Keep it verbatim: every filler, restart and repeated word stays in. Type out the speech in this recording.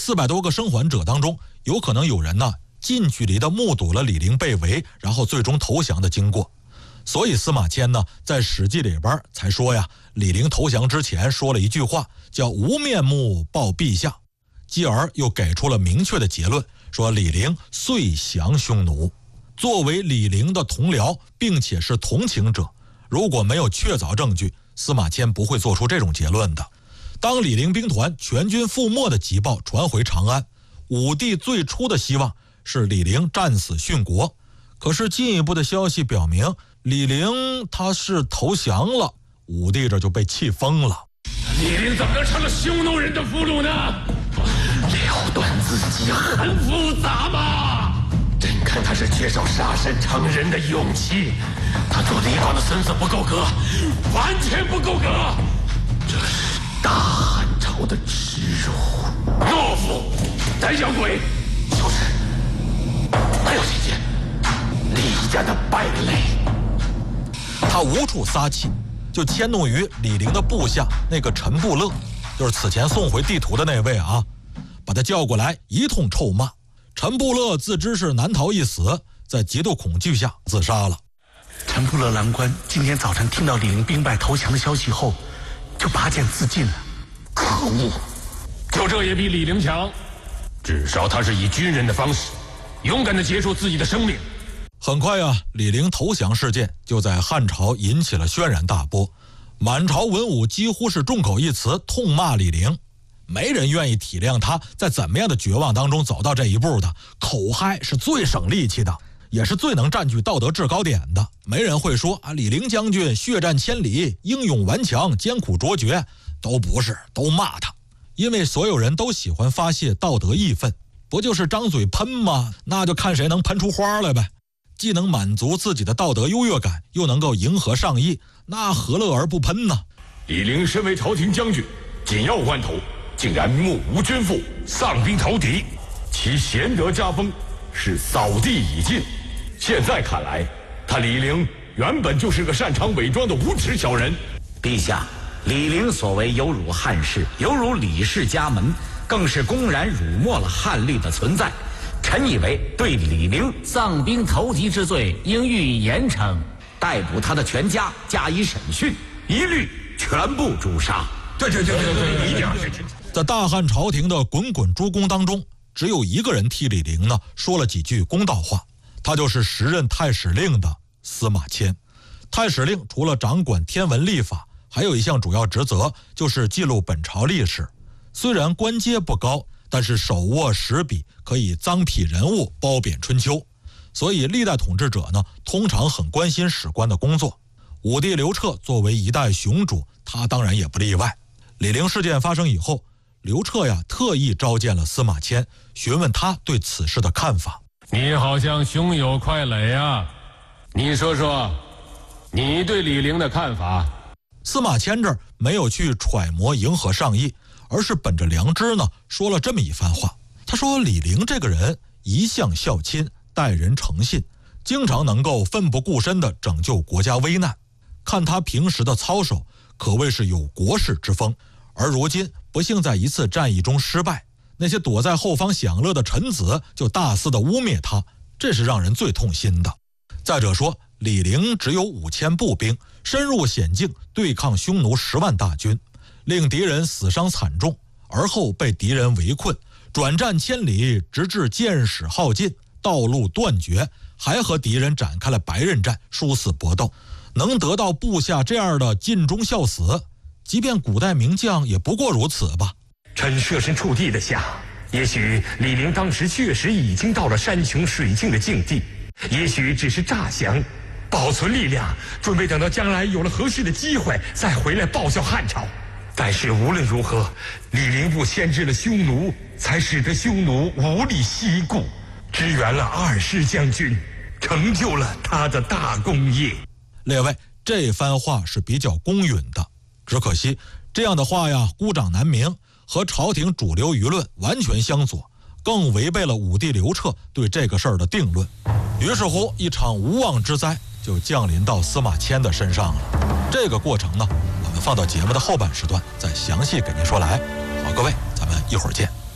四百多个生还者当中，有可能有人呢近距离的目睹了李陵被围，然后最终投降的经过。所以司马迁呢在《史记》里边才说呀，李陵投降之前说了一句话，叫无面目报陛下，继而又给出了明确的结论，说李陵遂降匈奴。作为李陵的同僚并且是同情者，如果没有确凿证据，司马迁不会做出这种结论的。当李陵兵团全军覆没的急报传回长安，武帝最初的希望是李陵战死殉国，可是进一步的消息表明李陵他是投降了，武帝这就被气疯了。 李陵怎么能成了匈奴人的俘虏呢？了断自己很复杂吗？朕看他是缺少杀身成仁的勇气，他做李广的孙子不够格，完全不够格，这是大汉朝的耻辱。懦夫，胆小鬼，就是没有信心，李家的败类。 他无处撒气，就迁怒于李陵的部下那个陈布勒，就是此前送回地图的那位啊，把他叫过来一通臭骂。陈布勒自知是难逃一死，在极度恐惧下自杀了。 陈布勒郎官今天早晨听到李陵兵败投降的消息后，就拔剑自尽了。 可恶！就这也比李陵强，至少他是以军人的方式，勇敢地结束自己的生命。 很快啊，李陵投降事件就在汉朝引起了轩然大波，满朝文武几乎是众口一词痛骂李陵。没人愿意体谅他在怎么样的绝望当中走到这一步的，口嗨是最省力气的，也是最能占据道德制高点的。没人会说啊，李陵将军血战千里，英勇顽强，艰苦卓绝，都不是，都骂他。因为所有人都喜欢发泄道德义愤，不就是张嘴喷吗？那就看谁能喷出花来呗。既能满足自己的道德优越感，又能够迎合上意，那何乐而不喷呢？ 李陵身为朝廷将军，紧要关头竟然目无君父，丧兵投敌，其贤德家风是扫地已尽。现在看来，他李陵原本就是个擅长伪装的无耻小人。 陛下，李陵所为有辱汉室，有辱李氏家门，更是公然辱没了汉律的存在。臣以为对李陵丧兵投敌之罪应予以严惩，逮捕他的全家加以审讯，一律全部诛杀。 对对对对对，一定要是。 在大汉朝廷的滚滚诸公当中，只有一个人替李陵呢说了几句公道话，他就是时任太史令的司马迁。太史令除了掌管天文历法，还有一项主要职责就是记录本朝历史。虽然官阶不高，但是手握实笔，可以臧否人物，褒贬春秋。所以历代统治者呢，通常很关心史官的工作。武帝刘彻作为一代雄主，他当然也不例外。李陵事件发生以后，刘彻呀特意召见了司马迁，询问他对此事的看法。 你好像胸有块垒啊，你说说你对李陵的看法。 司马迁这儿没有去揣摩迎合上意，而是本着良知呢说了这么一番话。他说李陵这个人一向孝亲，待人诚信，经常能够奋不顾身地拯救国家危难。看他平时的操守，可谓是有国士之风，而如今不幸在一次战役中失败，那些躲在后方享乐的臣子就大肆的污蔑他，这是让人最痛心的。再者说，李陵只有五千步兵，深入险境对抗匈奴十万大军，令敌人死伤惨重，而后被敌人围困，转战千里，直至箭矢耗尽，道路断绝，还和敌人展开了白刃战，殊死搏斗。能得到部下这样的尽忠孝死，即便古代名将也不过如此吧。 臣设身处地的想，也许李陵当时确实已经到了山穷水尽的境地，也许只是诈降，保存力量，准备等到将来有了合适的机会再回来报效汉朝。但是无论如何，李陵不牵制了匈奴，才使得匈奴无力西顾，支援了二世将军，成就了他的大功业。 列位，这番话是比较公允的，只可惜这样的话呀，孤掌难鸣，和朝廷主流舆论完全相左，更违背了武帝刘彻对这个事儿的定论。于是乎，一场无妄之灾就降临到司马迁的身上了。这个过程呢，我们放到节目的后半时段再详细给您说来。好，各位，咱们一会儿见。